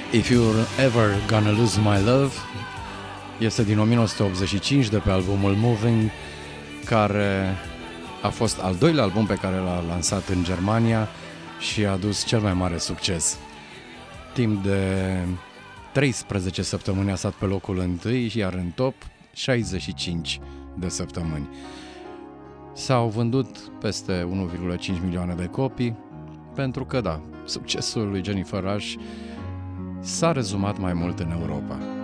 If You're Ever Gonna Lose My Love este din 1985 de pe albumul Moving, care a fost al doilea album pe care l-a lansat în Germania și a adus cel mai mare succes. Timp de 13 săptămâni a stat pe locul întâi, iar în top 65 de săptămâni. S-au vândut peste 1,5 milioane de copii, pentru că, da, succesul lui Jennifer Rush s-a rezumat mai mult în Europa.